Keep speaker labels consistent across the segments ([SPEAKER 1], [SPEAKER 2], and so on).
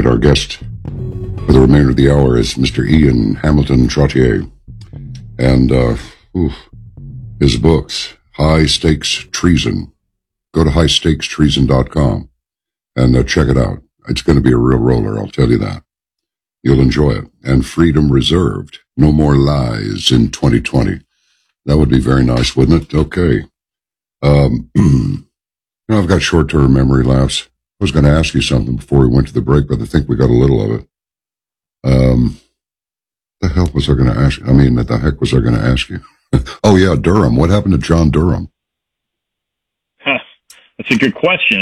[SPEAKER 1] right, our guest for the remainder of the hour is Mr. Ian Hamilton Trottier. And his books, High Stakes Treason. Go to highstakestreason.com and check it out. It's going to be a real roller, I'll tell you that. You'll enjoy it. And Freedom Reserved. No More Lies in 2020. That would be very nice, wouldn't it? Okay. I've got short-term memory lapse. I was going to ask you something before we went to the break, but I think we got a little of it. The hell was I going to ask? The heck was I going to ask you? Oh, yeah, Durham. What happened to John Durham?
[SPEAKER 2] That's a good question.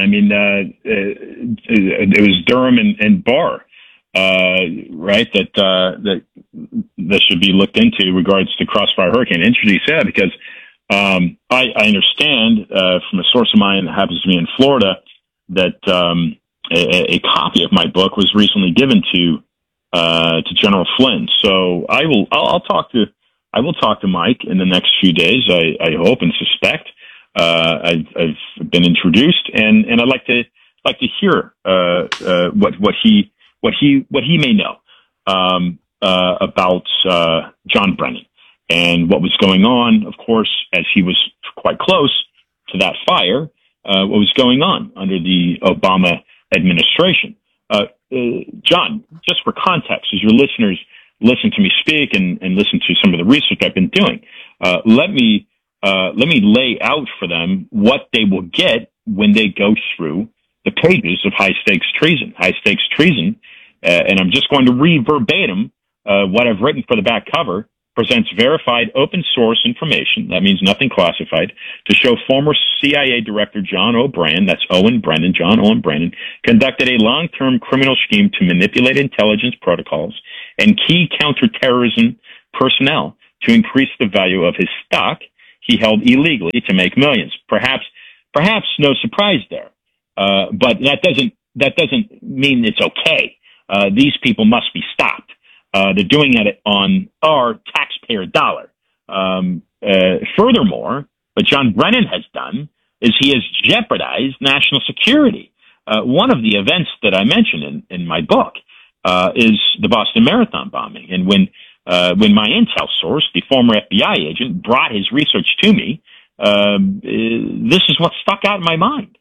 [SPEAKER 2] It was Durham and Barr, right? That should be looked into in regards to Crossfire Hurricane. Interesting you say that because I understand from a source of mine that happens to be in Florida that a copy of my book was recently given to General Flynn. So I will talk to Mike in the next few days. I hope and suspect. I've been introduced, and I'd like to hear what he may know about John Brennan and what was going on. Of course, as he was quite close to that fire, what was going on under the Obama administration. John, just for context, as your listeners listen to me speak and listen to some of the research I've been doing, let me lay out for them what they will get when they go through the pages of High Stakes Treason. High Stakes Treason, and I'm just going to read verbatim what I've written for the back cover, presents verified open source information, that means nothing classified, to show former CIA Director John O'Brien, that's John Owen Brennan, conducted a long-term criminal scheme to manipulate intelligence protocols and key counterterrorism personnel to increase the value of his stock he held illegally to make millions. Perhaps no surprise there. But that doesn't mean it's okay. These people must be stopped. They're doing it on our taxpayer dollar. Furthermore, what John Brennan has done is he has jeopardized national security. One of the events that I mentioned in my book is the Boston Marathon bombing. And when my intel source, the former FBI agent, brought his research to me, this is what stuck out in my mind.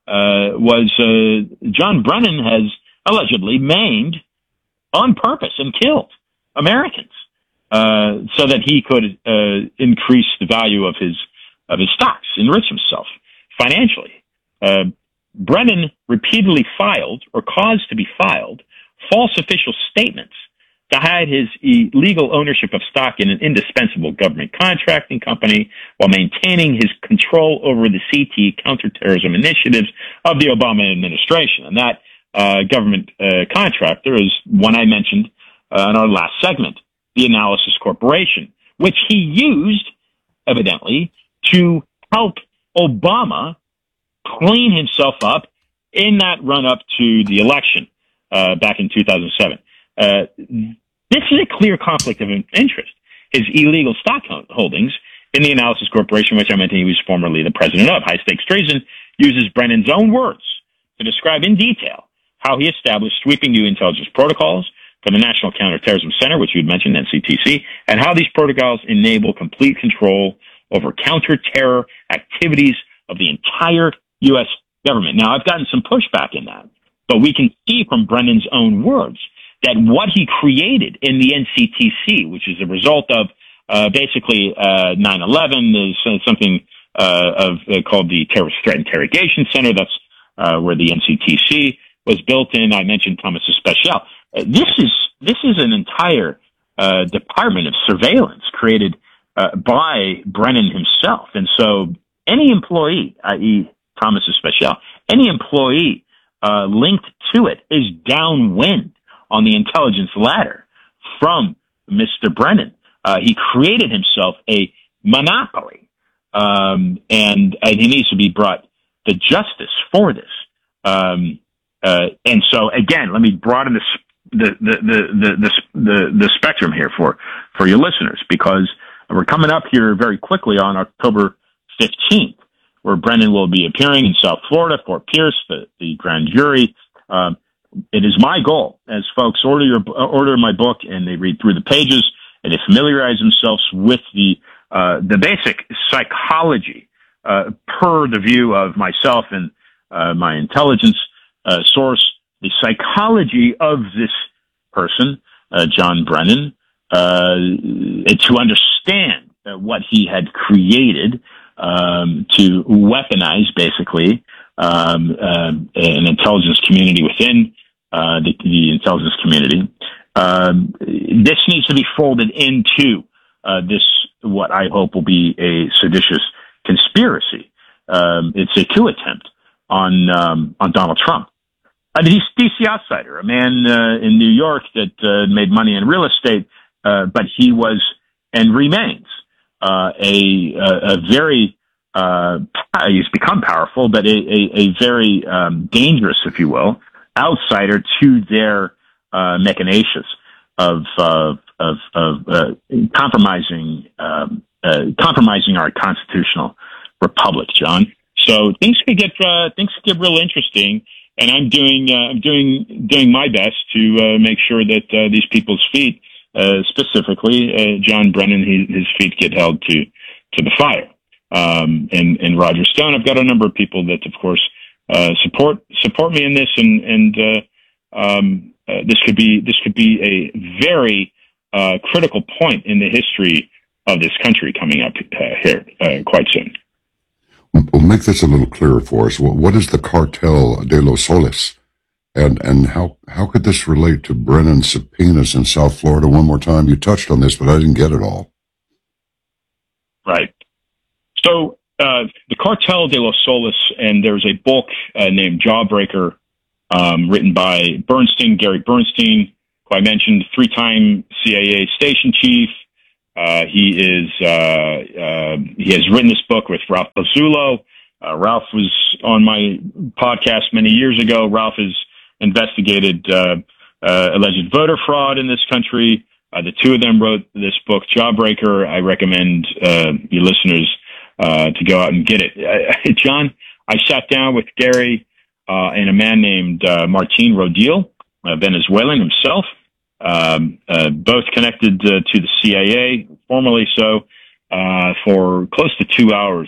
[SPEAKER 2] John Brennan has allegedly maimed on purpose and killed Americans, so that he could increase the value of his stocks, enrich himself financially. Brennan repeatedly filed or caused to be filed false official statements to hide his illegal ownership of stock in an indispensable government contracting company while maintaining his control over the CT counterterrorism initiatives of the Obama administration. And that government contractor is one I mentioned in our last segment, the Analysis Corporation, which he used, evidently, to help Obama clean himself up in that run-up to the election back in 2007. This is a clear conflict of interest. His illegal stock holdings in the Analysis Corporation, which I mentioned he was formerly the president of, High Stakes Treason, uses Brennan's own words to describe in detail how he established sweeping new intelligence protocols for the National Counterterrorism Center, which you had mentioned, NCTC, and how these protocols enable complete control over counter-terror activities of the entire U.S. government. Now, I've gotten some pushback in that, but we can see from Brennan's own words that what he created in the NCTC, which is a result of basically 9/11, is something called the Terrorist Threat Interrogation Center. That's where the NCTC was built in. I mentioned Thomas Special. This is an entire department of surveillance created by Brennan himself, and so any employee, i.e., Thomas Special, any employee linked to it is downwind on the intelligence ladder from Mr. Brennan. He created himself a monopoly, and he needs to be brought to justice for this. And so, again, let me broaden the spectrum here for your listeners, because we're coming up here very quickly on October 15th, where Brennan will be appearing in South Florida, Fort Pierce, the grand jury. it is my goal as folks order my book and they read through the pages and they familiarize themselves with the basic psychology, per the view of myself and my intelligence source, the psychology of this person, John Brennan, and to understand what he had created to weaponize, basically, an intelligence community within the intelligence community. This needs to be folded into this, what I hope will be a seditious conspiracy. It's a coup attempt on Donald Trump. The DC outsider, a man in New York that made money in real estate, but he was and remains a very he's become powerful, but a very dangerous, if you will, outsider to their machinations of compromising our constitutional republic, John. So things could get real interesting, and I'm doing my best to make sure that these people's feet, specifically John Brennan, his feet get held to the fire. And Roger Stone, I've got a number of people that, of course, support me in this, and this could be a very critical point in the history of this country coming up here quite soon.
[SPEAKER 1] Well, make this a little clearer for us. What is the Cartel de los Soles, and how could this relate to Brennan's subpoenas in South Florida? One more time, you touched on this, but I didn't get it all.
[SPEAKER 2] Right. So the Cartel de los Soles, and there's a book named Jawbreaker, written by Gary Bernstein, who I mentioned, 3-time CIA station chief. He has written this book with Ralph Bozzullo. Ralph was on my podcast many years ago. Ralph has investigated alleged voter fraud in this country. The two of them wrote this book, Jawbreaker. I recommend you listeners to go out and get it. John, I sat down with Gary and a man named Martin Rodil, a Venezuelan himself, both connected to the CIA, formerly so, for close to 2 hours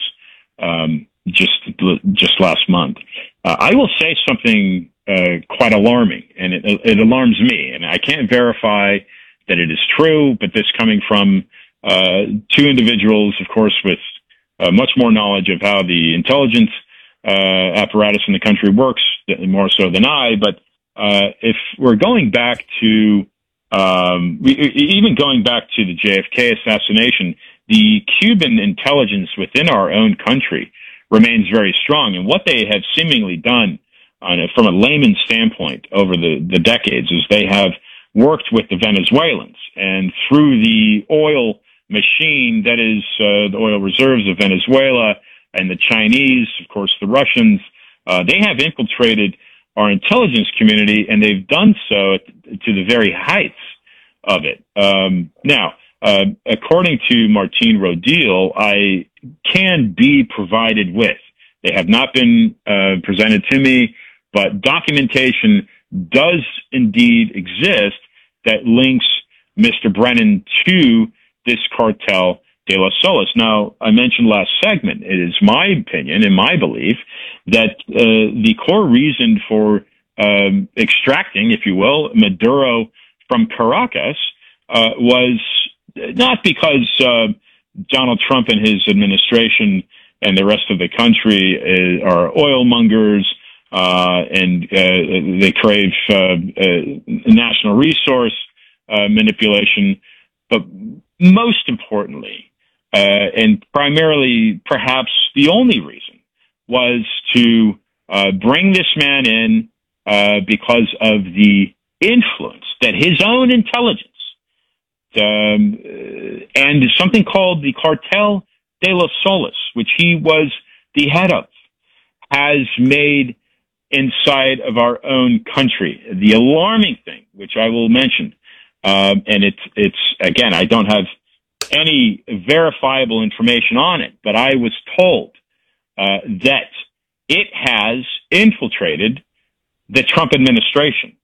[SPEAKER 2] just last month. I will say something quite alarming, and it alarms me, and I can't verify that it is true, but this coming from two individuals, of course, with much more knowledge of how the intelligence apparatus in the country works, more so than I. But if we're going back to even going back to the JFK assassination, the Cuban intelligence within our own country remains very strong. And what they have seemingly done from a layman's standpoint over the decades is they have worked with the Venezuelans, and through the oil machine that is the oil reserves of Venezuela and the Chinese, of course, the Russians, they have infiltrated our intelligence community, and they've done so to the very heights of it. Now, according to Martin Rodil, I can be provided with, they have not been presented to me, but documentation does indeed exist that links Mr. Brennan to this Cartel de los Soles. Now, I mentioned last segment, it is my opinion and my belief that the core reason for extracting, if you will, Maduro from Caracas was not because Donald Trump and his administration and the rest of the country are oil mongers and they crave national resource manipulation, but most importantly, and primarily perhaps the only reason, was to bring this man in because of the influence that his own intelligence and something called the Cartel de los Soles, which he was the head of, has made inside of our own country. The alarming thing, which I will mention, and it's again, I don't have any verifiable information on it, but I was told that it has infiltrated the Trump administration.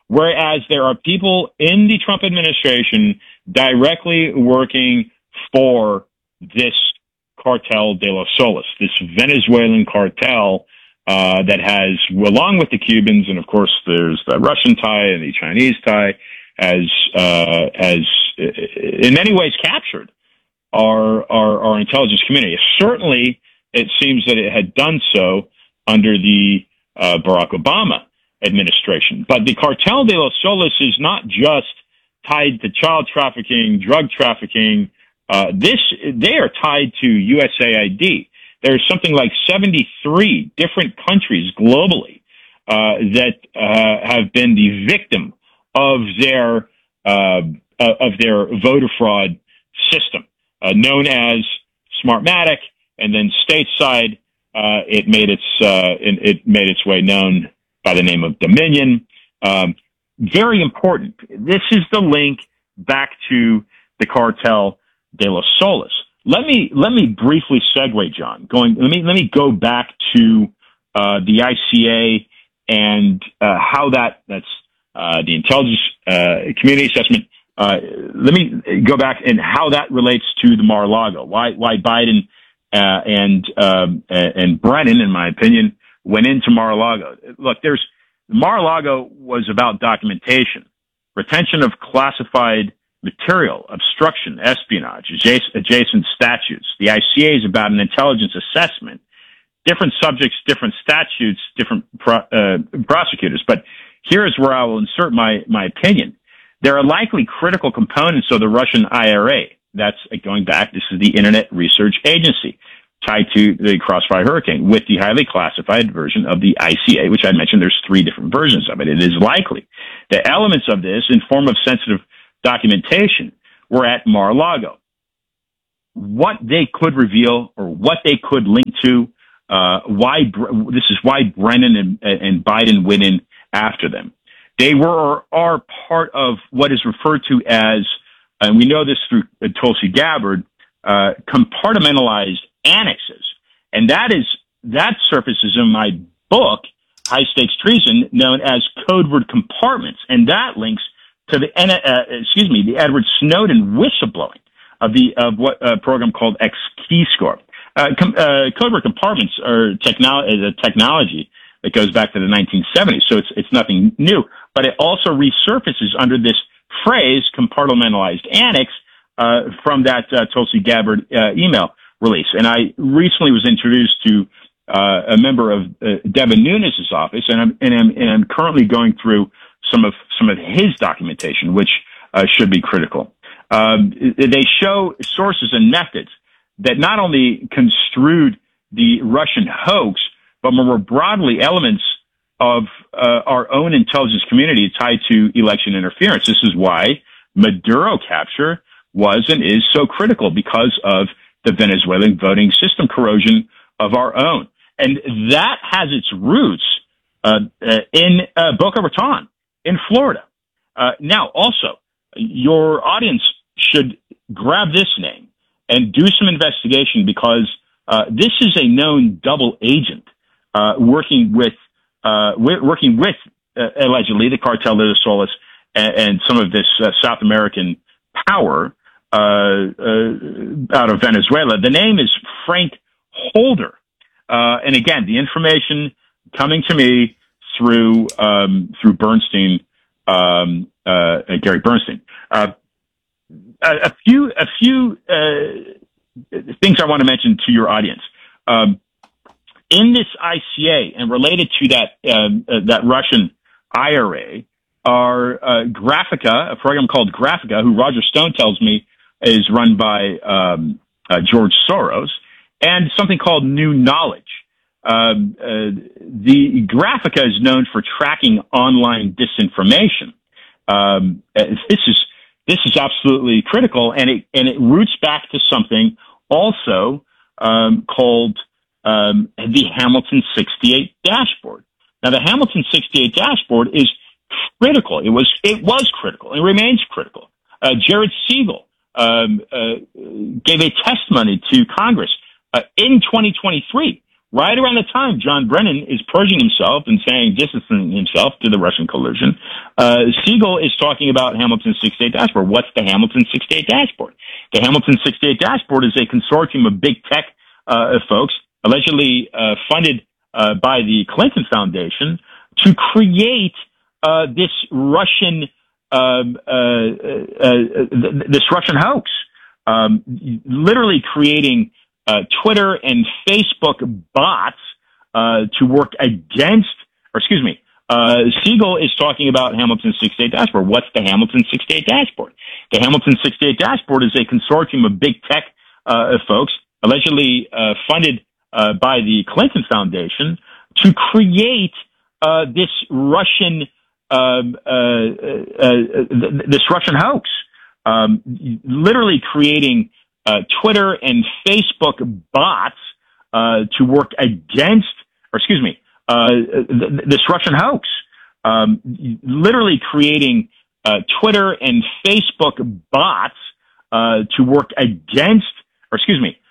[SPEAKER 2] Whereas there are people in the Trump administration directly working for this Cartel de los Solis, this Venezuelan cartel that has, along with the Cubans, and of course there's the Russian tie and the Chinese tie, has in many ways captured our intelligence community. Certainly, it seems that it had done so under the Barack Obama administration. But the Cartel de los Solis is not just tied to child trafficking, drug trafficking. They are tied to USAID. There's something like 73 different countries globally that have been the victim of their voter fraud system, known as Smartmatic, and then stateside it made its way known by the name of Dominion. Very important. This is the link back to the Cartel de los Solis. Let me briefly segue, John. Let me go back to the ICA and how that's the intelligence community assessment. Let me go back and how that relates to the Mar-a-Lago. Why Biden and Brennan, in my opinion, went into Mar-a-Lago. Look, Mar-a-Lago was about documentation, retention of classified material, obstruction, espionage, adjacent statutes. The ICA is about an intelligence assessment, different subjects, different statutes, different prosecutors. But here's where I will insert my opinion. There are likely critical components of the Russian IRA. That's going back. This is the Internet Research Agency, tied to the Crossfire Hurricane, with the highly classified version of the ICA, which I mentioned. There's 3 different versions of it. It is likely the elements of this, in form of sensitive documentation, were at Mar-a-Lago. What they could reveal, or what they could link to, this is why Brennan and Biden went in after them. They were or are part of what is referred to as, and we know this through Tulsi Gabbard, compartmentalized annexes. And that surfaces in my book, High Stakes Treason, known as code word compartments. And that links to the Edward Snowden whistleblowing of what a program called X-Keyscore. Code word compartments are technology that goes back to the 1970s, so it's nothing new. But it also resurfaces under this phrase, compartmentalized annex, from that Tulsi Gabbard email release. And I recently was introduced to a member of Devin Nunes' office, and I'm currently going through some of his documentation, which should be critical. They show sources and methods that not only construed the Russian hoax, but more broadly elements of our own intelligence community tied to election interference. This is why Maduro capture was and is so critical, because of the Venezuelan voting system corrosion of our own. And that has its roots in Boca Raton in Florida. Now, also, your audience should grab this name and do some investigation, because this is a known double agent working with allegedly the Cartel de los Solis and some of this South American power out of Venezuela. The name is Frank Holder, and again, the information coming to me through Bernstein, Gary Bernstein. A few things I want to mention to your audience. In this ICA and related to that Russian IRA are Graphica, a program called Graphica, who Roger Stone tells me is run by George Soros, and something called New Knowledge. The Graphica is known for tracking online disinformation. This is absolutely critical, and it roots back to something also called the Hamilton 68 dashboard. Now, the Hamilton 68 dashboard is critical. It was critical. It remains critical. Jared Siegel gave a testimony to Congress in 2023, right around the time John Brennan is purging himself and distancing himself to the Russian collusion. Siegel is talking about Hamilton 68 Dashboard. What's the Hamilton 68 Dashboard? The Hamilton 68 Dashboard is a consortium of big tech folks, allegedly funded by the Clinton Foundation, to create this Russian hoax, literally creating Twitter and Facebook bots to work against, Siegel is talking about Hamilton 68 Dashboard. What's the Hamilton 68 Dashboard? The Hamilton 68 Dashboard is a consortium of big tech folks, allegedly funded by the Clinton Foundation, to create this Russian hoax, literally creating Twitter and Facebook bots to work against, this Russian hoax, literally creating Twitter and Facebook bots to work against,